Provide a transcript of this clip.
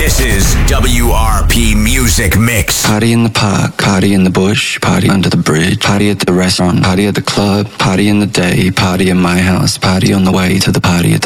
This is WRP Music Mix. Party in the park, party in the bush, party under the bridge, party at the restaurant, party at the club, party in the day, party in my house, party on the way to the party at the